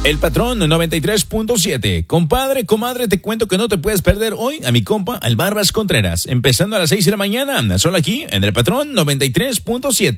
El Patrón 93.7. Compadre, comadre, te cuento que no te puedes perder hoy a mi compa, al Barbas Contreras. Empezando a las 6 de la mañana, solo aquí en El Patrón 93.7.